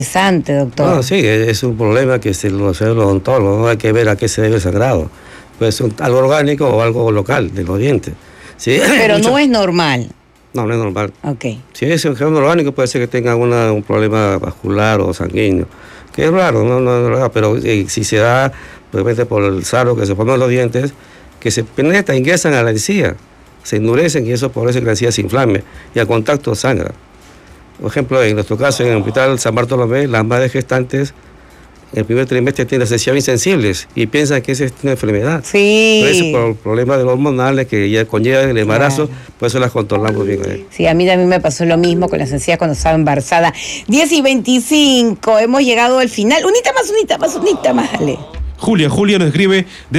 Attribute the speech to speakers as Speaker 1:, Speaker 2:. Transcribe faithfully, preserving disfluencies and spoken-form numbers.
Speaker 1: Interesante, doctor.
Speaker 2: No, sí, es un problema que se lo hace los odontólogos, ¿no? Hay que ver a qué se debe el sangrado. Puede ser algo orgánico o algo local de los dientes. Sí,
Speaker 1: pero
Speaker 2: mucho...
Speaker 1: no es normal.
Speaker 2: No, no es normal.
Speaker 1: Okay.
Speaker 2: Si es un germen orgánico puede ser que tenga una, un problema vascular o sanguíneo, que es raro, no, no es raro, pero eh, si se da, obviamente por el sarro que se forma en los dientes, que se penetra, ingresan a la encía, se endurecen y eso por eso que la encía se inflame y al contacto sangra. Por ejemplo, en nuestro caso, en el Hospital San Bartolomé, las madres gestantes en el primer trimestre tienen las encías insensibles y piensan que esa es una enfermedad.
Speaker 1: Sí.
Speaker 2: Por eso, por el problema de los hormonales que ya conlleva el embarazo, claro. Por eso las controlamos bien. ¿Eh?
Speaker 1: Sí, a mí también me pasó lo mismo con las encías cuando estaba embarazada. diez y veinticinco, hemos llegado al final. Unita más, unita más, unita más, dale.
Speaker 3: Julia, Julia nos escribe...